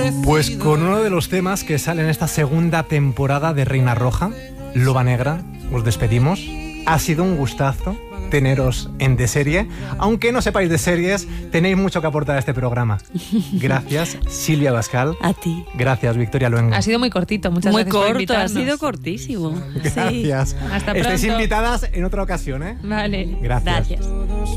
Pues con uno de los temas que sale en esta segunda temporada de Reina Roja, Loba Negra, os despedimos. Ha sido un gustazo teneros en De Serie. Aunque no sepáis de series, tenéis mucho que aportar a este programa. Gracias, Silvia Abascal. A ti. Gracias, Victoria Luengo. Ha sido muy cortito, muchas muy gracias por corto, ha invitarnos. sido cortísimo. Gracias. Hasta Estáis pronto. invitadas en otra ocasión, ¿eh? Vale. Gracias. Gracias.